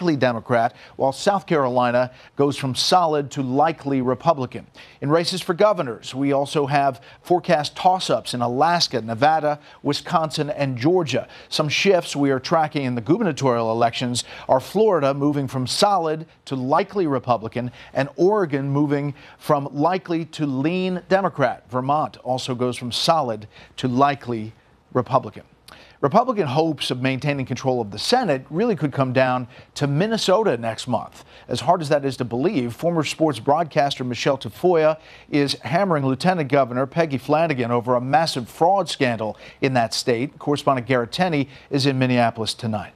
likely Democrat, while South Carolina goes from solid to likely Republican. In races for governors, we also have forecast toss-ups in Alaska, Nevada, Wisconsin, and Georgia. Some shifts we are tracking in the gubernatorial elections are Florida moving from solid to likely Republican, and Oregon moving from likely to lean Democrat. Vermont also goes from solid to likely Republican. Republican hopes of maintaining control of the Senate really could come down to Minnesota next month. As hard as that is to believe, former sports broadcaster Michelle Tafoya is hammering Lieutenant Governor Peggy Flanagan over a massive fraud scandal in that state. Correspondent Garrett Tenney is in Minneapolis tonight.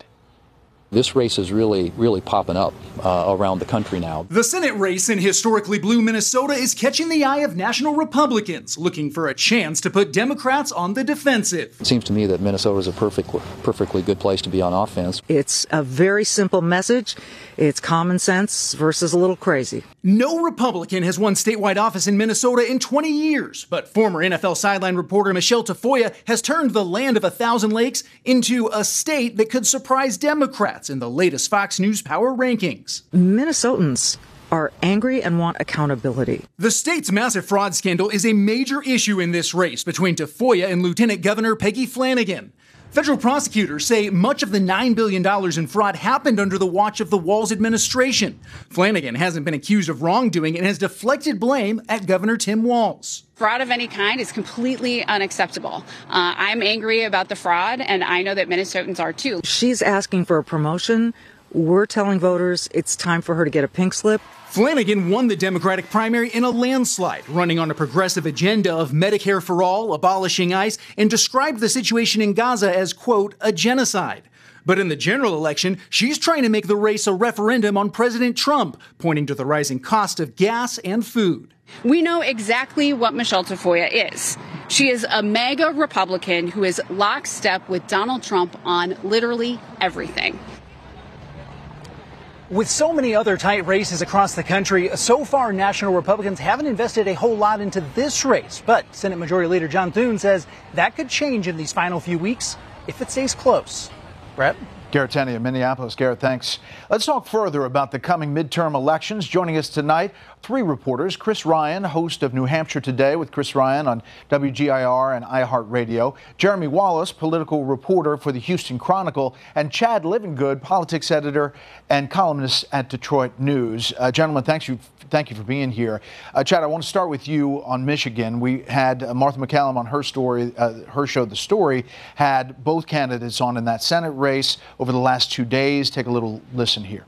This race is really popping up around the country now. The Senate race in historically blue Minnesota is catching the eye of national Republicans looking for a chance to put Democrats on the defensive. It seems to me that Minnesota is a perfectly good place to be on offense. It's a very simple message. It's common sense versus a little crazy. No Republican has won statewide office in Minnesota in 20 years, but former NFL sideline reporter Michelle Tafoya has turned the land of 1,000 lakes into a state that could surprise Democrats in the latest Fox News Power rankings. Minnesotans are angry and want accountability. The state's massive fraud scandal is a major issue in this race between Tafoya and Lieutenant Governor Peggy Flanagan. Federal prosecutors say much of the $9 billion in fraud happened under the watch of the Walz administration. Flanagan hasn't been accused of wrongdoing and has deflected blame at Governor Tim Walz. Fraud of any kind is completely unacceptable. I'm angry about the fraud, and I know that Minnesotans are too. She's asking for a promotion. We're telling voters it's time for her to get a pink slip. Flanagan won the Democratic primary in a landslide, running on a progressive agenda of Medicare for all, abolishing ICE, and described the situation in Gaza as, quote, a genocide. But in the general election, she's trying to make the race a referendum on President Trump, pointing to the rising cost of gas and food. We know exactly what Michelle Tafoya is. She is a MAGA Republican who is lockstep with Donald Trump on literally everything. With so many other tight races across the country, so far national Republicans haven't invested a whole lot into this race. But Senate Majority Leader John Thune says that could change in these final few weeks if it stays close. Brett? Garrett Tenney in Minneapolis. Garrett, thanks. Let's talk further about the coming midterm elections. Joining us tonight, 3 reporters. Chris Ryan, host of New Hampshire Today with Chris Ryan on WGIR and iHeartRadio. Jeremy Wallace, political reporter for the Houston Chronicle. And Chad Livingood, politics editor and columnist at Detroit News. Gentlemen, thank you for being here. Chad, I want to start with you on Michigan. We had Martha McCallum on her story, her show, The Story, had both candidates on in that Senate race over the last 2 days. Take a little listen here.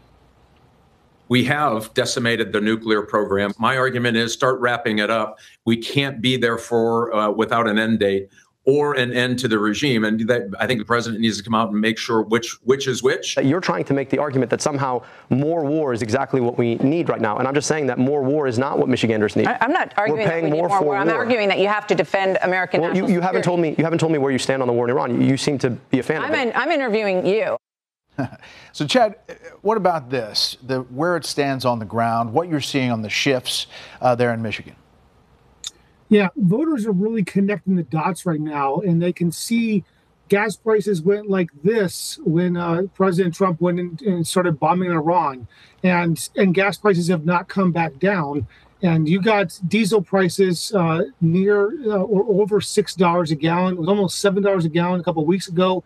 We have decimated the nuclear program. My argument is start wrapping it up. We can't be there for without an end date or an end to the regime. And that, I think the president needs to come out and make sure which is which. You're trying to make the argument that somehow more war is exactly what we need right now. And I'm just saying that more war is not what Michiganders need. I'm not arguing that we need more war. I'm arguing that you have to defend American national security. You haven't told me where you stand on the war in Iran. You seem to be a fan of it. I'm interviewing you. So, Chad, what about this? Where it stands on the ground, what you're seeing on the shifts there in Michigan? Yeah, voters are really connecting the dots right now, and they can see gas prices went like this when President Trump went in and started bombing Iran, and gas prices have not come back down. And you got diesel prices near or over $6 a gallon. It was almost $7 a gallon a couple of weeks ago,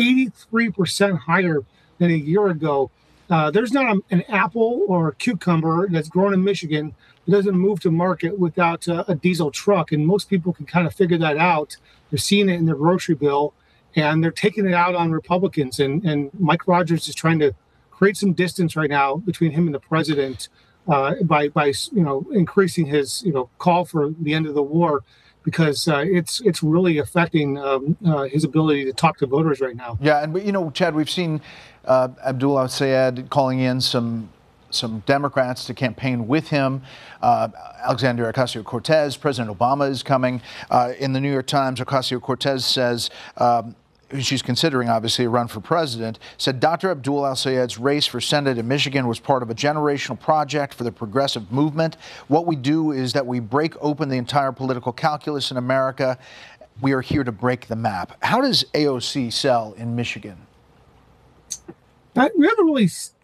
83% higher than a year ago. There's not an apple or a cucumber that's grown in Michigan that doesn't move to market without a diesel truck. And most people can kind of figure that out. They're seeing it in their grocery bill, and they're taking it out on Republicans. And Mike Rogers is trying to create some distance right now between him and the president by increasing his call for the end of the war, because it's really affecting his ability to talk to voters right now. Yeah, and Chad, we've seen Abdul al-Sayed calling in some Democrats to campaign with him. Alexandria Ocasio-Cortez, President Obama is coming. In the New York Times, Ocasio-Cortez says, she's considering, obviously, a run for president, said Dr. Abdul al-Sayed's race for Senate in Michigan was part of a generational project for the progressive movement. What we do is that we break open the entire political calculus in America. We are here to break the map. How does AOC sell in Michigan? We haven't really